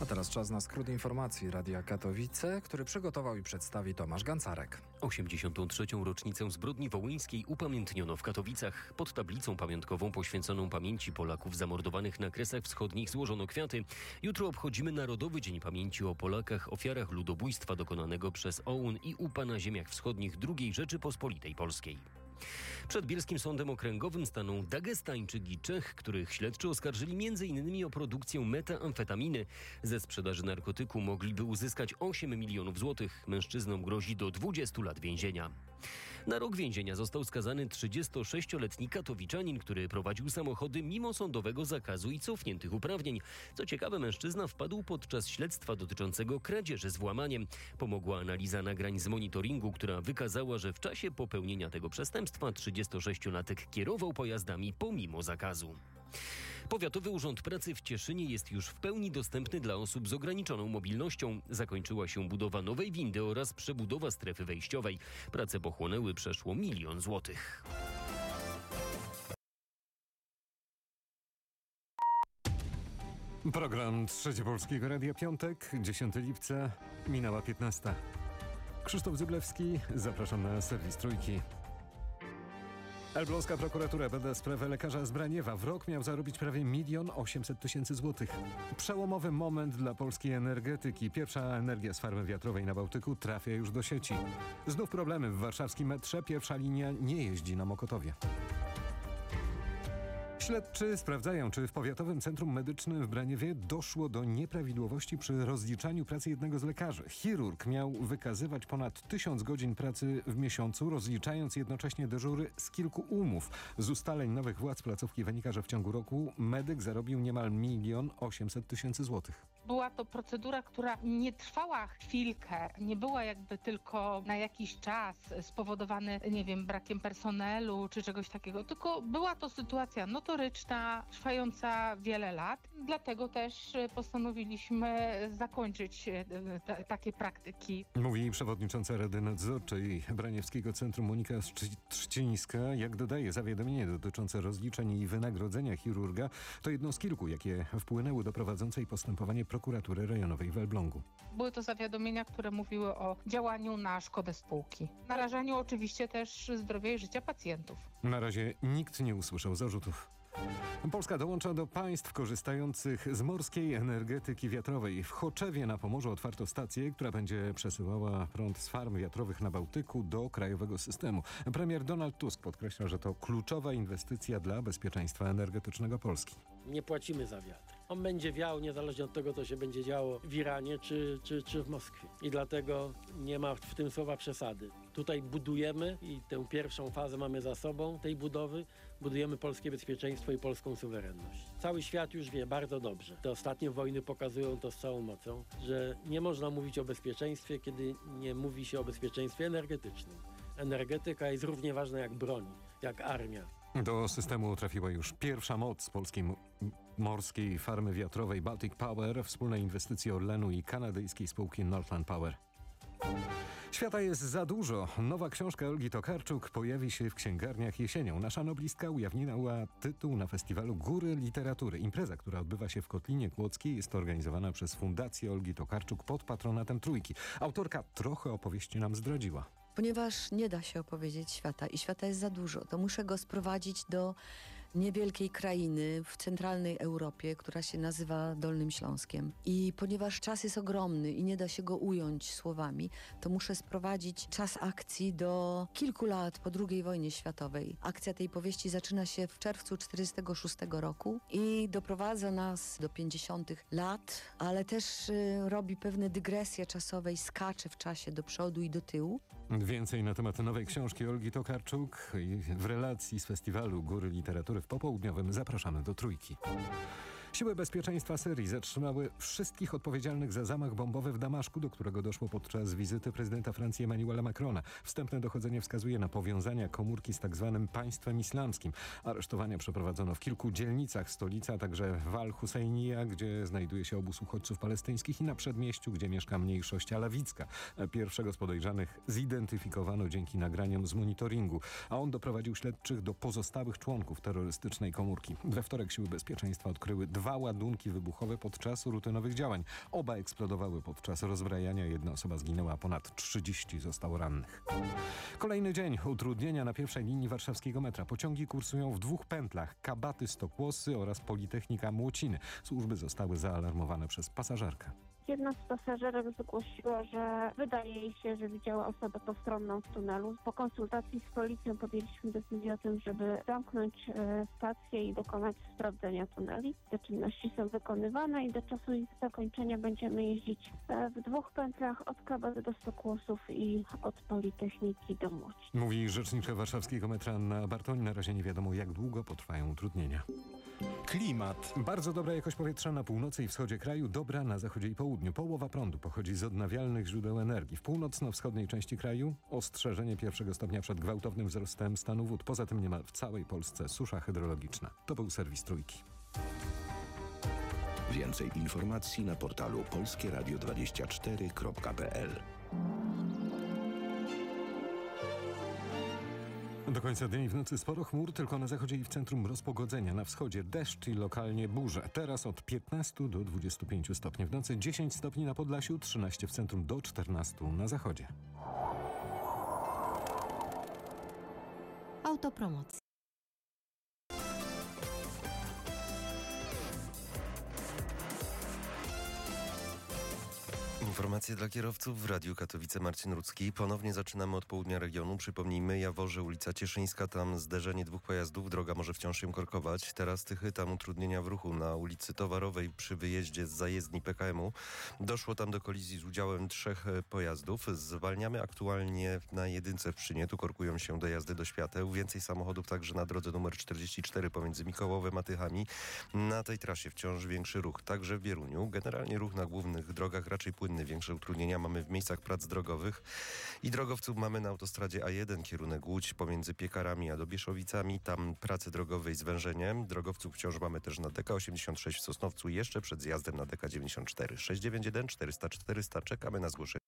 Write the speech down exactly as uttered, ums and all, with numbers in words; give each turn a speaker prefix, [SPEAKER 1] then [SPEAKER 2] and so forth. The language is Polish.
[SPEAKER 1] A teraz czas na skrót informacji Radia Katowice, który przygotował i przedstawi Tomasz Gancarek.
[SPEAKER 2] osiemdziesiątą trzecią rocznicę zbrodni wołyńskiej upamiętniono w Katowicach. Pod tablicą pamiątkową poświęconą pamięci Polaków zamordowanych na Kresach Wschodnich złożono kwiaty. Jutro obchodzimy Narodowy Dzień Pamięci o Polakach, ofiarach ludobójstwa dokonanego przez O U N i U P A na ziemiach wschodnich drugiej Rzeczypospolitej Polskiej. Przed bielskim sądem okręgowym staną Dagestańczyk i Czech, których śledczy oskarżyli między innymi o produkcję metamfetaminy. Ze sprzedaży narkotyku mogliby uzyskać osiem milionów złotych. Mężczyznom grozi do dwudziestu lat więzienia. Na rok więzienia został skazany trzydziestosześcioletni katowiczanin, który prowadził samochody mimo sądowego zakazu i cofniętych uprawnień. Co ciekawe, mężczyzna wpadł podczas śledztwa dotyczącego kradzieży z włamaniem. Pomogła analiza nagrań z monitoringu, która wykazała, że w czasie popełnienia tego przestępstwa trzydziestosześciolatek kierował pojazdami pomimo zakazu. Powiatowy Urząd Pracy w Cieszynie jest już w pełni dostępny dla osób z ograniczoną mobilnością. Zakończyła się budowa nowej windy oraz przebudowa strefy wejściowej. Prace pochłonęły przeszło milion złotych.
[SPEAKER 3] Program Trzecie Polskiego Radia Piątek, dziesiątego lipca, minęła piętnasta. Krzysztof Zyblewski, zapraszam na serwis Trójki. Elbląska prokuratura bada sprawę lekarza z Braniewa. W rok miał zarobić prawie milion osiemset tysięcy złotych. Przełomowy moment dla polskiej energetyki. Pierwsza energia z farmy wiatrowej na Bałtyku trafia już do sieci. Znów problemy w warszawskim metrze. Pierwsza linia nie jeździ na Mokotowie. Śledczy sprawdzają, czy w Powiatowym Centrum Medycznym w Braniewie doszło do nieprawidłowości przy rozliczaniu pracy jednego z lekarzy. Chirurg miał wykazywać ponad tysiąc godzin pracy w miesiącu, rozliczając jednocześnie dyżury z kilku umów. Z ustaleń nowych władz placówki wynika, że w ciągu roku medyk zarobił niemal milion osiemset tysięcy złotych.
[SPEAKER 4] Była to procedura, która nie trwała chwilkę, nie była jakby tylko na jakiś czas spowodowany, nie wiem, brakiem personelu czy czegoś takiego, tylko była to sytuacja notoryczna, trwająca wiele lat. Dlatego też postanowiliśmy zakończyć t- takie praktyki.
[SPEAKER 3] Mówi przewodnicząca Rady Nadzorczej Braniewskiego Centrum Monika Trzcińska. Jak dodaje, zawiadomienie dotyczące rozliczeń i wynagrodzenia chirurga to jedno z kilku, jakie wpłynęły do prowadzącej postępowanie prokuratury rejonowej w Elblągu.
[SPEAKER 4] Były to zawiadomienia, które mówiły o działaniu na szkodę spółki. Narażaniu oczywiście też zdrowia i życia pacjentów.
[SPEAKER 3] Na razie nikt nie usłyszał zarzutów. Polska dołącza do państw korzystających z morskiej energetyki wiatrowej. W Choczewie na Pomorzu otwarto stację, która będzie przesyłała prąd z farm wiatrowych na Bałtyku do krajowego systemu. Premier Donald Tusk podkreśla, że to kluczowa inwestycja dla bezpieczeństwa energetycznego Polski.
[SPEAKER 5] Nie płacimy za wiatr. On będzie wiał niezależnie od tego, co się będzie działo w Iranie czy, czy, czy w Moskwie. I dlatego nie ma w tym słowa przesady. Tutaj budujemy i tę pierwszą fazę mamy za sobą, tej budowy. Budujemy polskie bezpieczeństwo i polską suwerenność. Cały świat już wie bardzo dobrze. Te ostatnie wojny pokazują to z całą mocą, że nie można mówić o bezpieczeństwie, kiedy nie mówi się o bezpieczeństwie energetycznym. Energetyka jest równie ważna jak broń, jak armia.
[SPEAKER 3] Do systemu trafiła już pierwsza moc polskiej morskiej farmy wiatrowej Baltic Power, wspólnej inwestycji Orlenu i kanadyjskiej spółki Northland Power. Świata jest za dużo. Nowa książka Olgi Tokarczuk pojawi się w księgarniach jesienią. Nasza noblistka ujawniła tytuł na festiwalu Góry Literatury. Impreza, która odbywa się w Kotlinie Kłodzkiej, jest organizowana przez Fundację Olgi Tokarczuk pod patronatem Trójki. Autorka trochę opowieści nam zdradziła.
[SPEAKER 6] Ponieważ nie da się opowiedzieć świata i świata jest za dużo, to muszę go sprowadzić do niewielkiej krainy w centralnej Europie, która się nazywa Dolnym Śląskiem. I ponieważ czas jest ogromny i nie da się go ująć słowami, to muszę sprowadzić czas akcji do kilku lat po drugiej wojnie światowej. Akcja tej powieści zaczyna się w czerwcu tysiąc dziewięćset czterdziestego szóstego roku i doprowadza nas do pięćdziesiątych lat, ale też y, robi pewne dygresje czasowe i skacze w czasie do przodu i do tyłu.
[SPEAKER 3] Więcej na temat nowej książki Olgi Tokarczuk w relacji z festiwalu Góry Literatury w popołudniowym zapraszamy do Trójki. Siły bezpieczeństwa Syrii zatrzymały wszystkich odpowiedzialnych za zamach bombowy w Damaszku, do którego doszło podczas wizyty prezydenta Francji Emmanuela Macrona. Wstępne dochodzenie wskazuje na powiązania komórki z tzw. państwem islamskim. Aresztowania przeprowadzono w kilku dzielnicach stolicy, a także w Al-Husejnija, gdzie znajduje się obóz uchodźców palestyńskich, i na Przedmieściu, gdzie mieszka mniejszość alawicka. Pierwszego z podejrzanych zidentyfikowano dzięki nagraniom z monitoringu, a on doprowadził śledczych do pozostałych członków terrorystycznej komórki. We wtorek siły bezpieczeństwa odkryły dwa dwa ładunki wybuchowe podczas rutynowych działań. Oba eksplodowały podczas rozbrajania. Jedna osoba zginęła, a ponad trzydzieści zostało rannych. Kolejny dzień utrudnienia na pierwszej linii warszawskiego metra. Pociągi kursują w dwóch pętlach. Kabaty Stokłosy oraz Politechnika Młociny. Służby zostały zaalarmowane przez pasażerkę.
[SPEAKER 7] Jedna z pasażerek zgłosiła, że wydaje jej się, że widziała osobę postronną w tunelu. Po konsultacji z policją podjęliśmy decyzję o tym, żeby zamknąć e, stację i dokonać sprawdzenia tuneli. Te czynności są wykonywane i do czasu ich zakończenia będziemy jeździć e, w dwóch pętlach od Kabaty do Stokłosów i od Politechniki do Młocin.
[SPEAKER 3] Mówi rzeczniczka warszawskiego metra Anna Bartoń. Na razie nie wiadomo, jak długo potrwają utrudnienia.
[SPEAKER 1] Klimat.
[SPEAKER 3] Bardzo dobra jakość powietrza na północy i wschodzie kraju, dobra na zachodzie i południu. Połowa prądu pochodzi z odnawialnych źródeł energii. W północno-wschodniej części kraju ostrzeżenie pierwszego stopnia przed gwałtownym wzrostem stanu wód. Poza tym niemal w całej Polsce susza hydrologiczna. To był serwis Trójki.
[SPEAKER 8] Więcej informacji na portalu polskie radio dwadzieścia cztery kropka p l.
[SPEAKER 3] Do końca dnia i w nocy sporo chmur, tylko na zachodzie i w centrum rozpogodzenia. Na wschodzie deszcz i lokalnie burze. Teraz od piętnastu do dwudziestu pięciu stopni w nocy, dziesięć stopni na Podlasiu, trzynaście w centrum do czternastu na zachodzie.
[SPEAKER 9] Autopromocja.
[SPEAKER 10] Informacje dla kierowców w Radiu Katowice. Marcin Rudzki. Ponownie zaczynamy od południa regionu. Przypomnijmy, Jaworze, ulica Cieszyńska, tam zderzenie dwóch pojazdów. Droga może wciąż się korkować. Teraz Tychy, tam utrudnienia w ruchu na ulicy Towarowej przy wyjeździe z zajezdni P K M-u. Doszło tam do kolizji z udziałem trzech pojazdów. Zwalniamy aktualnie na jedynce w Pszczynie. Tu korkują się dojazdy do Świateł. Więcej samochodów także na drodze numer czterdzieści cztery pomiędzy Mikołowem a Tychami. Na tej trasie wciąż większy ruch. Także w Wieruniu. Generalnie ruch na głównych drogach raczej płynny. Większe utrudnienia mamy w miejscach prac drogowych i drogowców mamy na autostradzie A jeden, kierunek Łódź pomiędzy Piekarami a Dobieszowicami. Tam pracy drogowej zwężeniem. Drogowców wciąż mamy też na D K osiemdziesiąt sześć w Sosnowcu, jeszcze przed zjazdem na D K dziewięćdziesiąt cztery. sześć dziewięć jeden czterysta czterysta. Czekamy na zgłoszenie.